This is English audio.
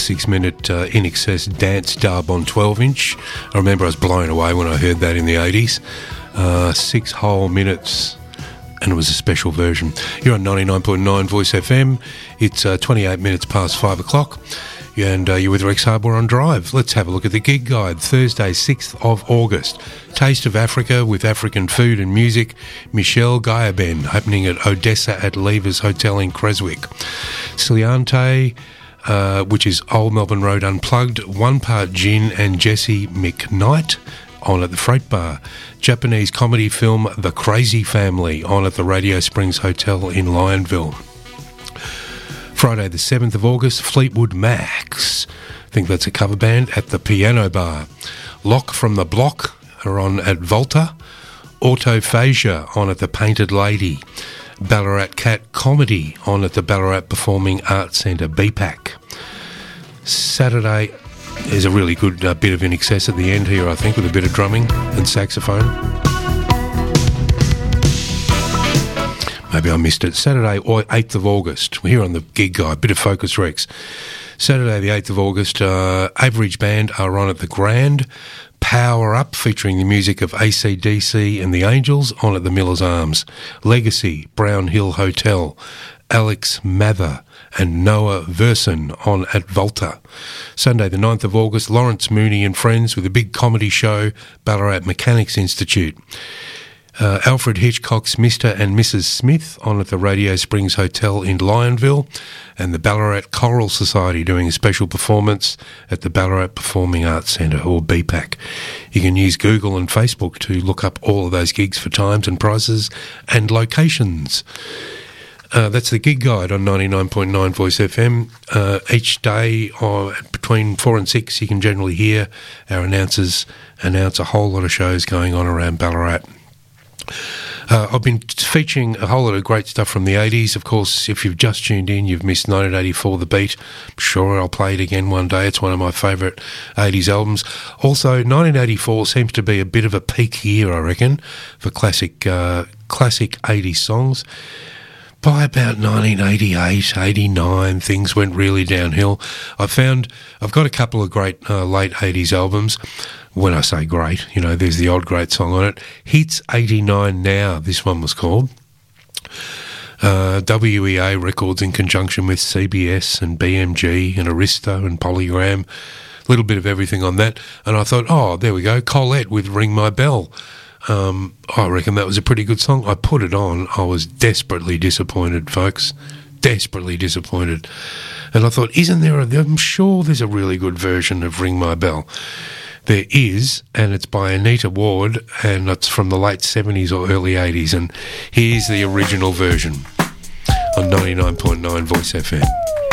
6-minute In Excess dance dub on 12-inch. I remember I was blown away when I heard that in the 80s. 6 whole minutes, and it was a special version. You're on 99.9 Voice FM. It's 28 minutes past 5 o'clock, and you're with Rex Hardware on Drive. Let's have a look at the gig guide. Thursday, 6th of August. Taste of Africa with African food and music. Michelle Guyabin, opening at Odessa at Lever's Hotel in Creswick. Siliante, which is Old Melbourne Road Unplugged. One Part Gin and Jesse McKnight on at the Freight Bar. Japanese comedy film The Crazy Family on at the Radio Springs Hotel in Lionville. Friday the 7th of August, Fleetwood Macs, I think that's a cover band, at the Piano Bar. Lock from the Block are on at Volta. Autophagia on at the Painted Lady. Ballarat Cat Comedy on at the Ballarat Performing Arts Centre, BPAC. Saturday, there's a really good bit of In Excess at the end here, I think, with a bit of drumming and saxophone. Maybe I missed it. Saturday, 8th of August. We're here on the gig guide, bit of Focus Rex. Saturday, the 8th of August, Average Band are on at the Grand. Power Up, featuring the music of AC/DC and the Angels, on at the Miller's Arms. Legacy, Brown Hill Hotel. Alex Mather and Noah Verson on at Volta. Sunday the 9th of August, Lawrence Mooney and Friends with a big comedy show, Ballarat Mechanics Institute. Alfred Hitchcock's Mr. and Mrs. Smith on at the Radio Springs Hotel in Lionville, and the Ballarat Choral Society doing a special performance at the Ballarat Performing Arts Centre, or BPAC. You can use Google and Facebook to look up all of those gigs for times and prices and locations. That's the gig guide on 99.9 Voice FM. Each day between 4 and 6 you can generally hear our announcers announce a whole lot of shows going on around Ballarat. I've been featuring a whole lot of great stuff from the 80s. Of course, if you've just tuned in, you've missed 1984 The Beat. I'm sure I'll play it again one day. It's one of my favourite 80s albums. Also, 1984 seems to be a bit of a peak year, I reckon, for classic 80s songs. By about 1988, 89, things went really downhill. I've got a couple of great late 80s albums. When I say great, there's the odd great song on it. Hits 89 Now, this one was called. WEA Records in conjunction with CBS and BMG and Arista and Polygram. A little bit of everything on that. And I thought, oh, there we go, Colette with Ring My Bell. I reckon that was a pretty good song. I put it on. I was desperately disappointed, folks. Desperately disappointed. And I thought, I'm sure there's a really good version of Ring My Bell. There is, and it's by Anita Ward, and it's from the late 70s or early 80s. And here's the original version on 99.9 Voice FM.